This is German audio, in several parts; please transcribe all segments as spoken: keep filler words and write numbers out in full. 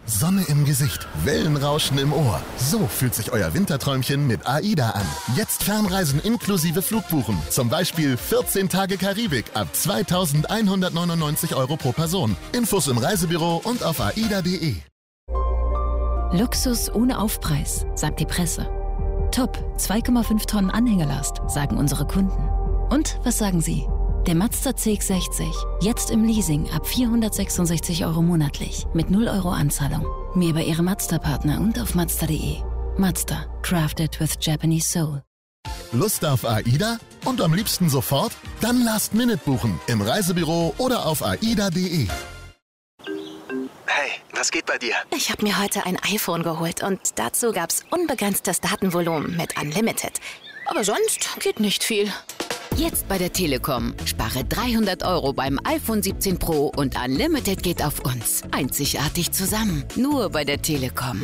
Sonne im Gesicht, Wellenrauschen im Ohr. So fühlt sich euer Winterträumchen mit AIDA an. Jetzt Fernreisen inklusive Flugbuchen. Zum Beispiel vierzehn Tage Karibik ab zweitausendeinhundertneunundneunzig Euro pro Person. Infos im Reisebüro und auf aida punkt de. Luxus ohne Aufpreis, sagt die Presse. Top, zwei Komma fünf Tonnen Anhängelast, sagen unsere Kunden. Und was sagen Sie? Der Mazda C X sechzig, jetzt im Leasing ab vierhundertsechsundsechzig Euro monatlich, mit null Euro Anzahlung. Mehr über Ihre Mazda-Partner und auf mazda punkt de. Mazda, crafted with Japanese soul. Lust auf AIDA? Und am liebsten sofort? Dann Last Minute buchen, im Reisebüro oder auf aida punkt de. Hey, was geht bei dir? Ich habe mir heute ein iPhone geholt und dazu gab's unbegrenztes Datenvolumen mit Unlimited. Aber sonst geht nicht viel. Jetzt bei der Telekom. Spare dreihundert Euro beim iPhone siebzehn Pro und Unlimited geht auf uns. Einzigartig zusammen. Nur bei der Telekom.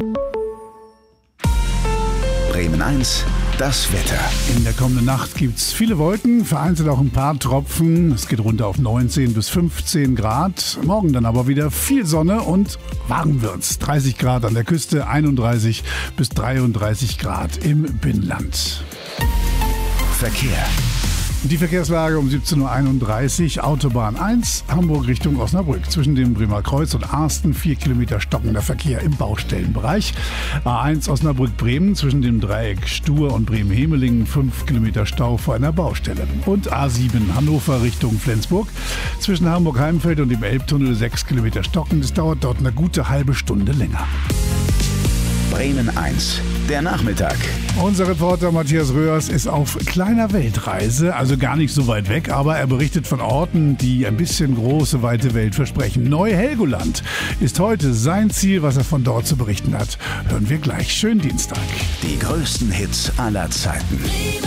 Bremen eins, das Wetter. In der kommenden Nacht gibt es viele Wolken, vereinzelt auch ein paar Tropfen. Es geht runter auf neunzehn bis fünfzehn Grad. Morgen dann aber wieder viel Sonne und warm wird's. dreißig Grad an der Küste, einunddreißig bis dreiunddreißig Grad im Binnenland. Verkehr. Die Verkehrslage um siebzehn Uhr einunddreißig, Autobahn eins, Hamburg Richtung Osnabrück. Zwischen dem Bremer Kreuz und Arsten vier Kilometer stockender Verkehr im Baustellenbereich. A eins Osnabrück-Bremen zwischen dem Dreieck Stur und Bremen-Hemelingen fünf Kilometer Stau vor einer Baustelle. Und A sieben Hannover Richtung Flensburg zwischen Hamburg-Heimfeld und dem Elbtunnel sechs Kilometer stocken. Das dauert dort eine gute halbe Stunde länger. Bremen eins, der Nachmittag. Unser Reporter Matthias Röhrs ist auf kleiner Weltreise, also gar nicht so weit weg, aber er berichtet von Orten, die ein bisschen große, weite Welt versprechen. Neu-Helgoland ist heute sein Ziel, was er von dort zu berichten hat. Hören wir gleich. Schönen Dienstag. Die größten Hits aller Zeiten.